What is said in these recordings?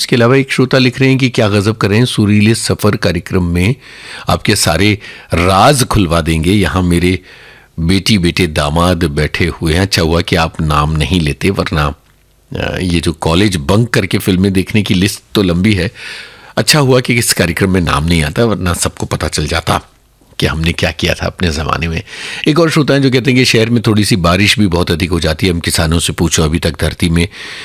इसके अलावा एक श्रोता लिख रहे हैं कि क्या गजब कर रहे हैं, सुरीले सफर कार्यक्रम में आपके सारे राज खुलवा देंगे। यहाँ मेरे बेटी बेटे दामाद बैठे हुए हैं। अच्छा हुआ कि आप नाम नहीं लेते, वरना ये जो कॉलेज बंक करके फिल्में देखने की लिस्ट तो लंबी है। अच्छा हुआ कि इस कार्यक्रम में नाम नहीं आता, वरना सबको पता चल जाता कि हमने क्या किया था अपने ज़माने में। एक और श्रोता है जो कहते हैं कि शहर में थोड़ी सी बारिश भी बहुत अधिक हो जाती है। हम किसानों से पूछो, अभी तक धरती में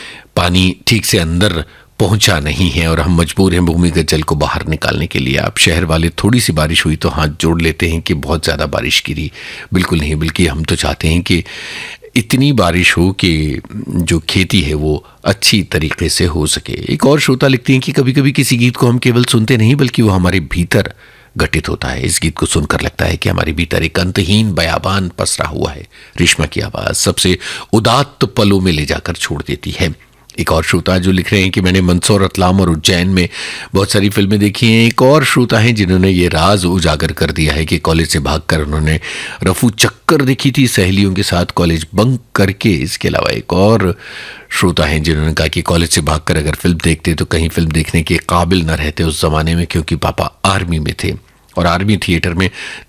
पानी ठीक से अंदर पहुंचा नहीं है और हम मजबूर हैं भूमिगत जल को बाहर निकालने के लिए। आप शहर वाले थोड़ी सी बारिश हुई तो हाथ जोड़ लेते हैं कि बहुत ज़्यादा बारिश गिरी। बिल्कुल नहीं, बल्कि हम तो चाहते हैं कि इतनी बारिश हो कि जो खेती है वो अच्छी तरीके से हो सके। एक और श्रोता लिखती हैं कि कभी कभी किसी गीत को हम केवल सुनते नहीं बल्कि वो हमारे भीतर घटित होता है। इस गीत को सुनकर लगता है कि हमारे भीतर एक अंतहीन बयाबान पसरा हुआ है। रेशमा की आवाज़ सबसे उदात्त पलों में ले जाकर छोड़ देती है। एक और श्रोता जो लिख रहे हैं कि मैंने मंदसौर, रतलाम और उज्जैन में बहुत सारी फिल्में देखी हैं। एक और श्रोता हैं जिन्होंने ये राज उजागर कर दिया है कि कॉलेज से भागकर उन्होंने रफू चक्कर देखी थी सहेलियों के साथ कॉलेज बंक करके। इसके अलावा एक और श्रोता हैं जिन्होंने कहा कि कॉलेज से भागकर अगर फिल्म देखते तो कहीं फिल्म देखने के काबिल न रहते उस जमाने में, क्योंकि पापा आर्मी में थे और आर्मी थिएटर में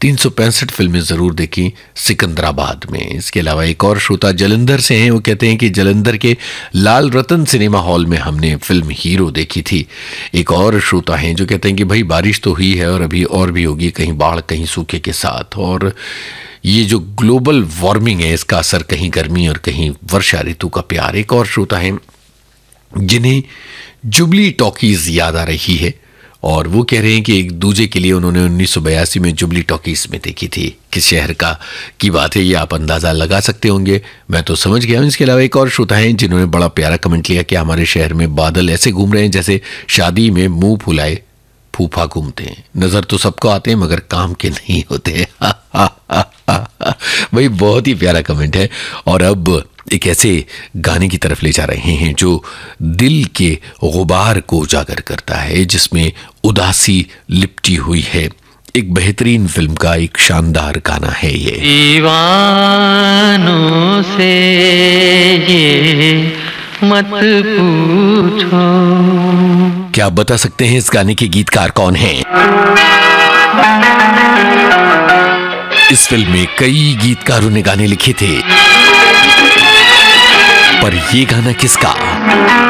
365 फिल्में ज़रूर देखी सिकंदराबाद में। इसके अलावा एक और श्रोता जलंधर से हैं। वो कहते हैं कि जलंधर के लाल रतन सिनेमा हॉल में हमने फिल्म हीरो देखी थी। एक और श्रोता हैं जो कहते हैं कि भाई बारिश तो हुई है और अभी और भी होगी, कहीं बाढ़ कहीं सूखे के साथ, और ये जो ग्लोबल वार्मिंग है इसका असर, कहीं गर्मी और कहीं वर्षा ऋतु का प्यार। एक और श्रोता हैं जिन्हें जुबली टॉकीज याद आ रही है और वो कह रहे हैं कि एक दूजे के लिए उन्होंने 1982 में जुबली टॉकीज में देखी थी। किस शहर की बात है ये आप अंदाज़ा लगा सकते होंगे, मैं तो समझ गया हूँ। इसके अलावा एक और श्रोता हैं जिन्होंने बड़ा प्यारा कमेंट लिया कि हमारे शहर में बादल ऐसे घूम रहे हैं जैसे शादी में मुंह फुलाए फूफा घूमते हैं। नज़र तो सबको आते हैं मगर काम के नहीं होते। भाई बहुत ही प्यारा कमेंट है। और अब एक ऐसे गाने की तरफ ले जा रहे हैं जो दिल के गुबार को उजागर करता है, जिसमें उदासी लिपटी हुई है। एक बेहतरीन फिल्म का एक शानदार गाना है ये। दीवानों से ये मत पूछो। क्या आप बता सकते हैं इस गाने के गीतकार कौन हैं? इस फिल्म में कई गीतकारों ने गाने लिखे थे, पर ये गाना किसका?